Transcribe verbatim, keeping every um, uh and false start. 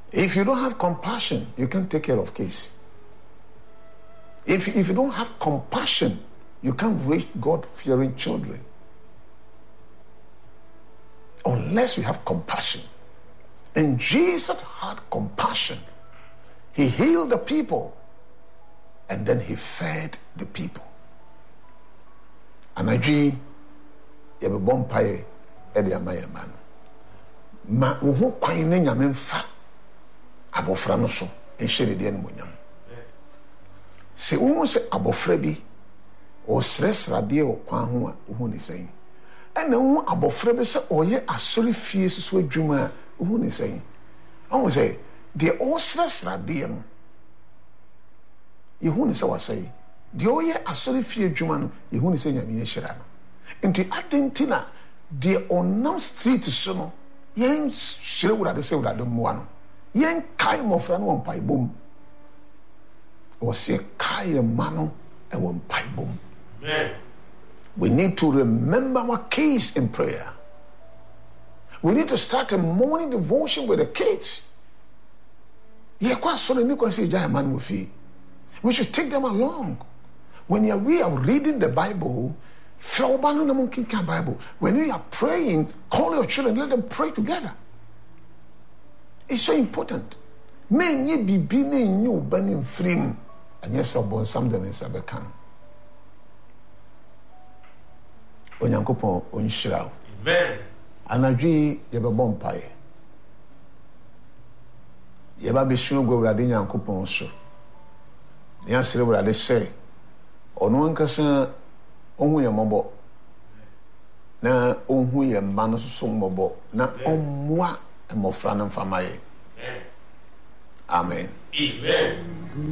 If you don't have compassion, you can't take care of kids. If, if you don't have compassion, you can't raise God-fearing children. Unless you have compassion. And Jesus had compassion. He healed the people. And then he fed the people. Anaji, yebe bompaye, edi amaye man. Ma uhu kwa ine nyame mfa abofra no so enhyere de animonyam. Se uhu se abofra bi o sresrade o kwa ho a uhu ne sen. Ena uhu abofra bi se oye asori fie susu adwuma a uhu ne sen. Awu se de o sresrade no yehu ne se wasai. De oye asori fie adwuma no yehu ne se nyame yehyira no. Enti adentina de onam street so no yen hyire wurade se wurade mmoa no. Yen kai mofra no won bom. O se kai ma no e won bom. Amen. We need to remember our kids in prayer. We need to start a morning devotion with the kids. Ye kwa so ni kwa se jaya man wo fi. We should take them along. When you are, we are reading the Bible, Bible. When you are praying, call your children, let them pray together. It's so important. Men ye be bini you burning free. And yes, upon something in Sabekan. Onyankopon onshirao. Amen. Anadwi yebe bompae. Yeba besu go wurade Nyankopon so. Ne asere wurade se ono ankasa onhu ye mobo na onhu ye mma no so mobo na ommoa emofra no mfamaye. Amen. Amen.